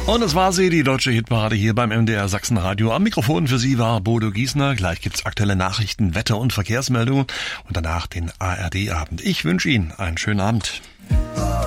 Und das war sie, die deutsche Hitparade hier beim MDR Sachsenradio. Am Mikrofon für Sie war Bodo Giesner. Gleich gibt's aktuelle Nachrichten, Wetter- und Verkehrsmeldungen und danach den ARD-Abend. Ich wünsche Ihnen einen schönen Abend.